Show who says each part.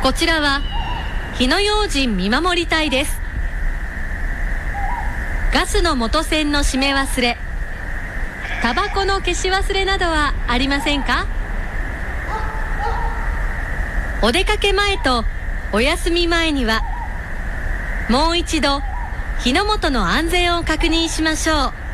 Speaker 1: こちらは火の用心見守り隊です。ガスの元栓の閉め忘れ、タバコの消し忘れなどはありませんか？お出かけ前とお休み前にはもう一度火の元の安全を確認しましょう。